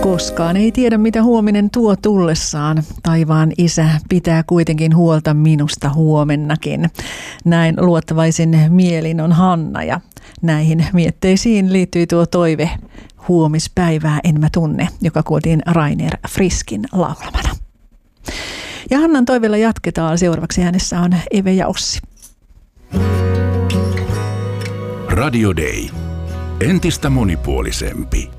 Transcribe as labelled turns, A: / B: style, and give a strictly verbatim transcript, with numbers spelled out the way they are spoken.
A: Koskaan ei tiedä, mitä huominen tuo tullessaan. Taivaan isä pitää kuitenkin huolta minusta huomennakin. Näin luottavaisin mielin on Hanna, ja näihin mietteisiin liittyy tuo toive Huomispäivää en mä tunne, joka kuultiin Rainer Friskin laulamana. Ja Hannan toiveella jatketaan. Seuraavaksi äänessä on Eve ja Ossi.
B: Radio Day. Entistä monipuolisempi.